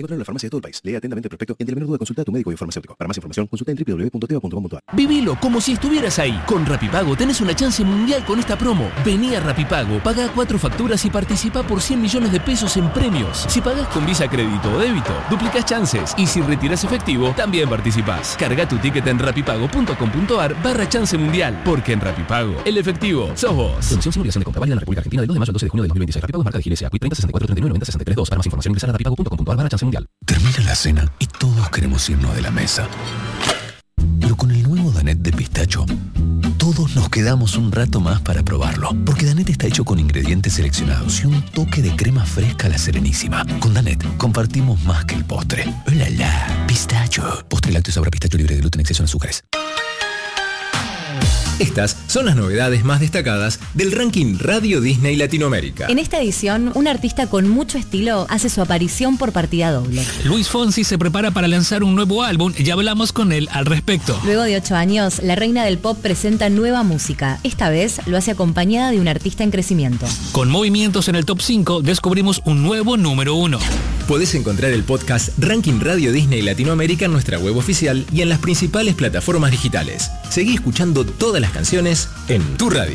Encontrar en la farmacia de todo el país. Lee atentamente el prospecto y ante la menor duda consulta a tu médico y farmacéutico. Para más información, consulta en www.teo.com.ar. Vivilo como si estuvieras ahí. Con Rapipago tenés una chance mundial con esta promo. Vení a Rapipago, pagá 4 facturas y participá por 100 millones de pesos en premios. Si pagás con Visa, crédito o débito, duplicás chances. Y si retirás efectivo, también participás. Carga tu ticket en rapipago.com.ar/chance mundial. Porque en Rapipago, el efectivo sos vos. Promoción sin obligación de compra válida en la República Argentina del 2 de mayo al 12 de junio de 2026. Rapipago es marca de Gilesia. Quit 30 64 39 90 63 2. Para más información ingresar a rapipago.com.ar/chance mundial. Termina la cena y todos queremos irnos de la mesa. Pero con el nuevo Danette de pistacho, todos nos quedamos un rato más para probarlo. Porque Danette está hecho con ingredientes seleccionados y un toque de crema fresca a la Serenísima. Con Danette compartimos más que el postre. ¡Hola, la! Pistacho. Postre lácteo sabor a pistacho libre de gluten, exceso en azúcares. Estas son las novedades más destacadas del ranking Radio Disney Latinoamérica. En esta edición, un artista con mucho estilo hace su aparición por partida doble. Luis Fonsi se prepara para lanzar un nuevo álbum y hablamos con él al respecto. Luego de 8 años, la reina del pop presenta nueva música. Esta vez lo hace acompañada de un artista en crecimiento. Con movimientos en el top 5, descubrimos un nuevo número 1. Podés encontrar el podcast Ranking Radio Disney Latinoamérica en nuestra web oficial y en las principales plataformas digitales. Seguí escuchando todas las canciones en tu radio.